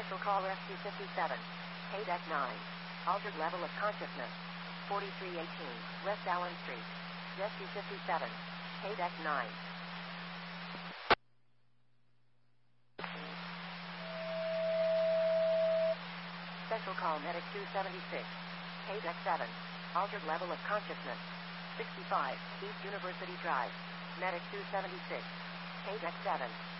Special call Rescue 57. Deck 9. Altered level of consciousness. 4318 West Allen Street. Rescue 57. Deck 9. Special call Medic 276. Deck 7. Altered level of consciousness. 65 East University Drive. Medic 276. Deck 7.